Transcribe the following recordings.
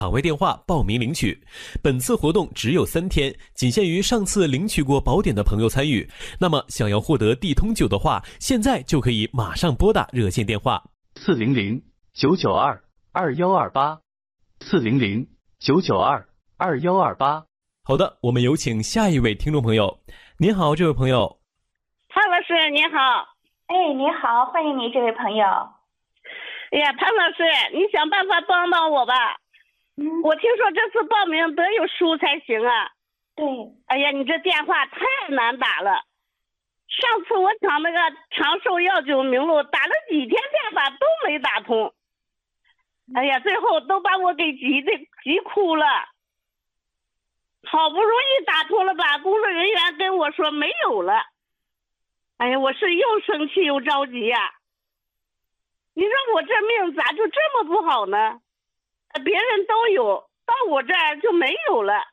场位电话报名领取。本次活动只有3天，仅限于上次领取过宝典的朋友参与。那么想要获得地通9的话，现在就可以马上拨打热线电话 400-992-2128，400-992-2128。 好的，我们有请下一位听众朋友。您好，这位朋友。 潘老师您好。 哎，你好，欢迎你这位朋友。 哎呀，潘老师，你想办法帮帮我吧。我听说这次报名得有书才行啊。 对。 哎呀，你这电话太难打了。上次我抢那个长寿药酒名录，打了几天电话都没打通。哎呀，最后都把我给急哭了。好不容易打通了吧，工作人员跟我说没有了。哎呀，我是又生气又着急呀。你说我这命咋就这么不好呢？别人都有，到我这儿就没有了。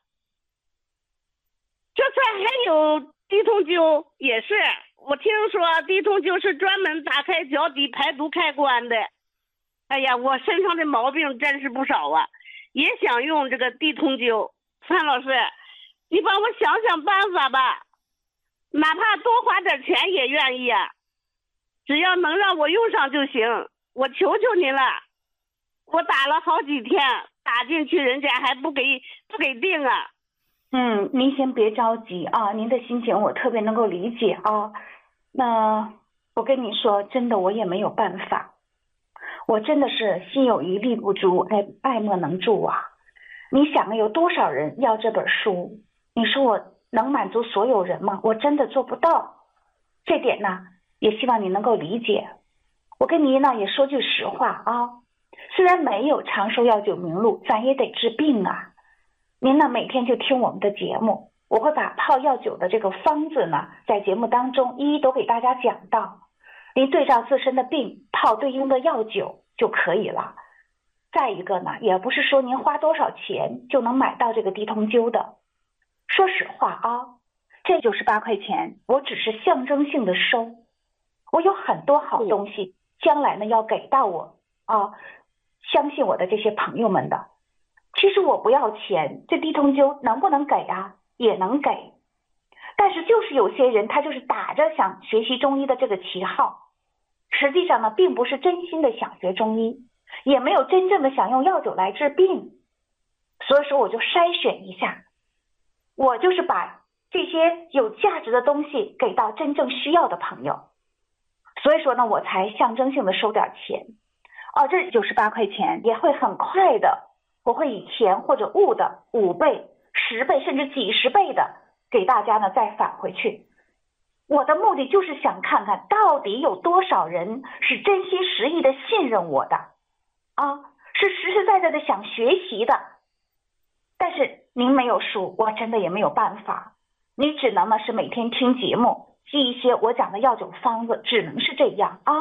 这次还有地通灸，也是我听说地通灸是专门打开脚底排毒开关的。哎呀，我身上的毛病真是不少啊，也想用这个地通灸。潘老师，你帮我想想办法吧，哪怕多花点钱也愿意啊，只要能让我用上就行，我求求您了。我打了好几天，打进去人家还不给定啊。 您先别着急啊，您的心情我特别能够理解啊。那我跟你说，真的我也没有办法，我真的是心有余力不足，爱莫能助啊。你想有多少人要这本书？你说我能满足所有人吗？我真的做不到。这点呢，也希望你能够理解。我跟您呢也说句实话啊，虽然没有长寿药酒名录，咱也得治病啊。您呢每天就听我们的节目，我会把泡药酒的这个方子呢，在节目当中一一都给大家讲到。您对照自身的病，泡对应的药酒就可以了。再一个呢，也不是说您花多少钱就能买到这个地通灸的。说实话啊，这98块钱我只是象征性的收，我有很多好东西将来呢要给到我啊，相信我的这些朋友们的。其实我不要钱，这地通灸能不能给啊？也能给。但是就是有些人他就是打着想学习中医的这个旗号，实际上呢并不是真心的想学中医，也没有真正的想用药酒来治病。所以说我就筛选一下，我就是把这些有价值的东西给到真正需要的朋友。所以说呢，我才象征性的收点钱。这98块钱也会很快的，我会以钱或者物的5倍、10倍甚至几十倍的给大家呢再返回去。我的目的就是想看看到底有多少人是真心实意的信任我的啊，是实实在在的想学习的。但是您没有书，我真的也没有办法，你只能呢是每天听节目，记一些我讲的药酒方子，只能是这样啊。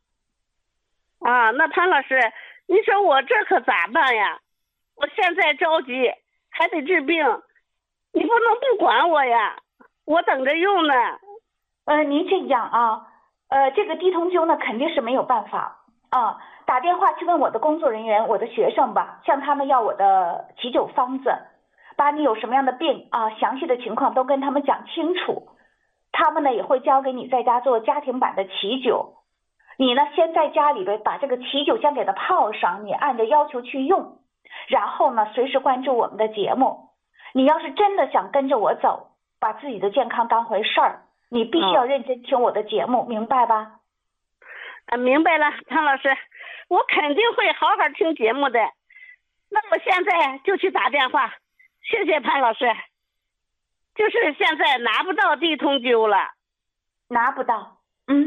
那潘老师，你说我这可咋办呀？我现在着急，还得治病，你不能不管我呀，我等着用呢。 您这样啊，这个地通灸呢肯定是没有办法啊。打电话去问我的工作人员，我的学生吧，向他们要我的祈酒方子，把你有什么样的病啊，详细的情况都跟他们讲清楚。他们呢也会教给你在家做家庭版的祈酒。你呢先在家里边把这个祈酒先给它泡上，你按着要求去用，然后呢随时关注我们的节目。你要是真的想跟着我走，把自己的健康当回事儿，你必须要认真听我的节目，明白吧？ 明白了，潘老师，我肯定会好好听节目的。那我现在就去打电话，谢谢潘老师。就是现在拿不到地通灸了。 拿不到。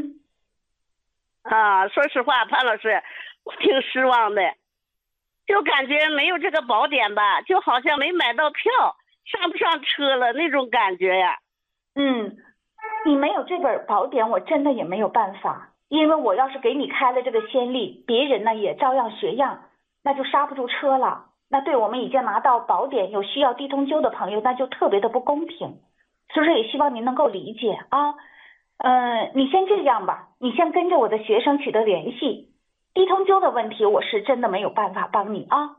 说实话，潘老师，我挺失望的，就感觉没有这个宝典吧，就好像没买到票，上不上车了那种感觉呀。 你没有这本宝典，我真的也没有办法，因为我要是给你开了这个先例，别人呢也照样学样，那就刹不住车了。那对我们已经拿到宝典有需要地通灸的朋友，那就特别的不公平。所以说也希望您能够理解啊。你先这样吧，你先跟着我的学生取得联系，地通灸的问题我是真的没有办法帮你啊。